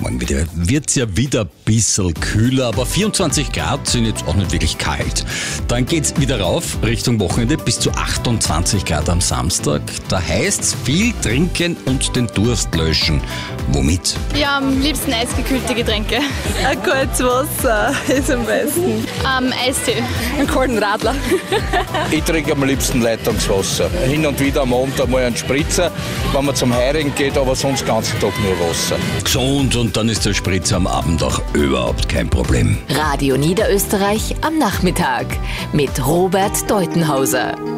Morgen wird es ja wieder ein bisschen kühler, aber 24 Grad sind jetzt auch nicht wirklich kalt. Dann geht es wieder rauf Richtung Wochenende bis zu 28 Grad am Samstag. Da heißt es viel trinken und den Durst löschen. Womit? Ja, am liebsten eisgekühlte Getränke. Ein kaltes Wasser ist am besten. Eistee. Einen kalten Radler. Ich trinke am liebsten Leitungswasser. Hin und wieder am Abend einmal einen Spritzer, wenn man zum Heirigen geht, aber sonst den ganzen Tag nur Wasser. Gesund, und dann ist der Spritzer am Abend auch überhaupt kein Problem. Radio Niederösterreich am Nachmittag mit Robert Deutenhauser.